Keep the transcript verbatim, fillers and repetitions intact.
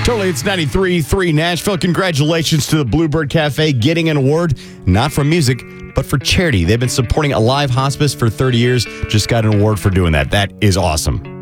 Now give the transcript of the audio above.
Totally, it's ninety-three point three Nashville. Congratulations to the Bluebird Cafe getting an award, not for music, but for charity. They've been supporting Alive Hospice for thirty years. Just got an award for doing that. That is awesome.